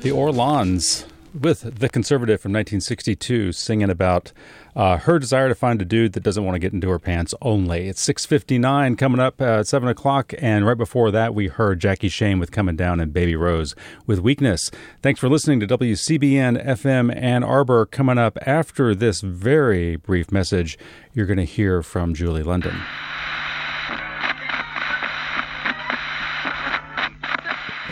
The Orlons with The Conservative from 1962 singing about her desire to find a dude that doesn't want to get into her pants only. It's 6:59 coming up at 7 o'clock, and right before that we heard Jackie Shane with Coming Down and Baby Rose with Weakness. Thanks for listening to WCBN FM Ann Arbor. Coming up after this very brief message, you're going to hear from Julie London.